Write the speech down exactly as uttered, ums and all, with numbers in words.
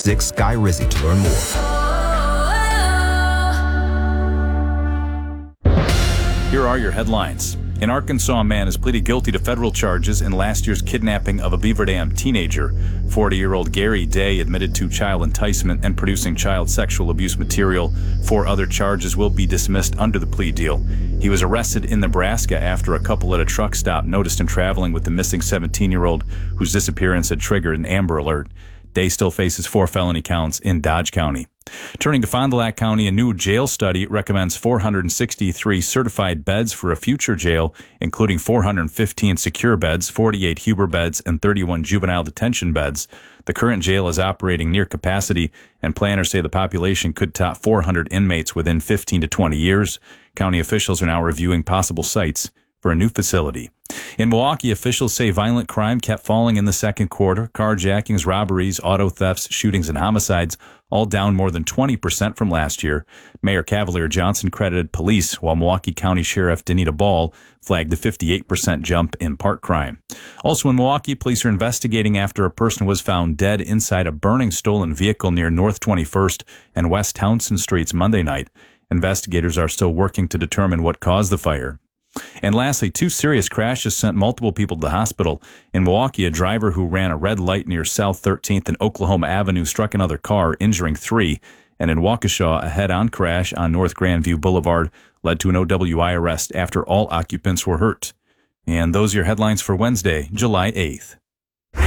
six Sky Rizzy to learn more. Here are your headlines. In Arkansas, a man has pleaded guilty to federal charges in last year's kidnapping of a Beaver Dam teenager. forty-year-old Gary Day admitted to child enticement and producing child sexual abuse material. Four other charges will be dismissed under the plea deal. He was arrested in Nebraska after a couple at a truck stop noticed him traveling with the missing seventeen-year-old whose disappearance had triggered an Amber Alert. Day still faces four felony counts in Dodge County. Turning to Fond du Lac County, a new jail study recommends four hundred sixty-three certified beds for a future jail, including four hundred fifteen secure beds, forty-eight Huber beds, and thirty-one juvenile detention beds. The current jail is operating near capacity, and planners say the population could top four hundred inmates within fifteen to twenty years. County officials are now reviewing possible sites for a new facility. In Milwaukee, officials say violent crime kept falling in the second quarter. Carjackings, robberies, auto thefts, shootings, and homicides all down more than twenty percent from last year. Mayor Cavalier Johnson credited police, while Milwaukee County Sheriff Danita Ball flagged the fifty-eight percent jump in park crime. Also in Milwaukee, police are investigating after a person was found dead inside a burning stolen vehicle near North twenty-first and West Townsend Streets Monday night. Investigators are still working to determine what caused the fire. And lastly, two serious crashes sent multiple people to the hospital. In Milwaukee, a driver who ran a red light near South thirteenth and Oklahoma Avenue struck another car, injuring three. And in Waukesha, a head-on crash on North Grandview Boulevard led to an O W I arrest after all occupants were hurt. And those are your headlines for Wednesday, July eighth.